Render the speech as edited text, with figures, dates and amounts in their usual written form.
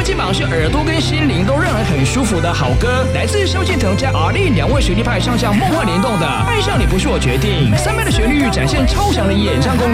肩膀是耳朵跟心灵都让人很舒服的好歌，来自萧敬腾加阿令2位实力派上下梦幻联动的《爱上你不是我决定》，3倍的旋律展现超强的演唱功力。